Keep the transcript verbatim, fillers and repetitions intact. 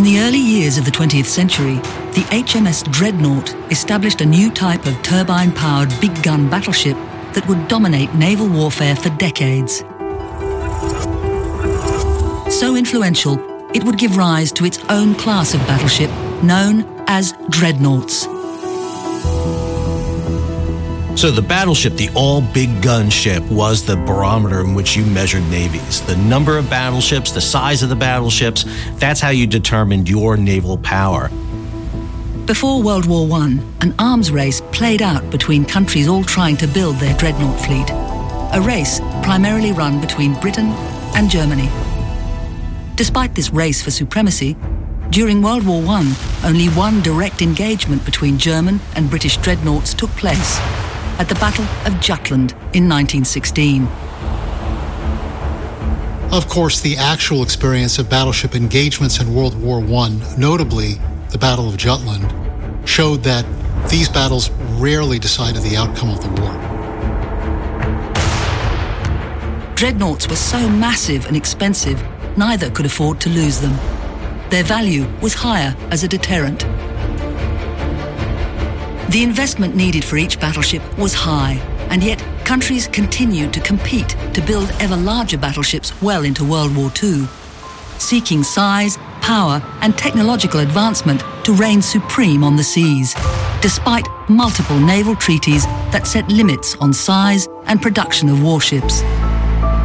In the early years of the twentieth century, the H M S Dreadnought established a new type of turbine-powered big-gun battleship that would dominate naval warfare for decades. So influential, it would give rise to its own class of battleship known as dreadnoughts. So the battleship, the all-big gun ship, was the barometer in which you measured navies. The number of battleships, the size of the battleships, that's how you determined your naval power. Before World War One, an arms race played out between countries all trying to build their dreadnought fleet. A race primarily run between Britain and Germany. Despite this race for supremacy, during World War One, only one direct engagement between German and British dreadnoughts took place, at the Battle of Jutland in nineteen sixteen. Of course, the actual experience of battleship engagements in World War One, notably the Battle of Jutland, showed that these battles rarely decided the outcome of the war. Dreadnoughts were so massive and expensive, neither could afford to lose them. Their value was higher as a deterrent. The investment needed for each battleship was high, and yet countries continued to compete to build ever larger battleships well into World War Two, seeking size, power, and technological advancement to reign supreme on the seas, despite multiple naval treaties that set limits on size and production of warships.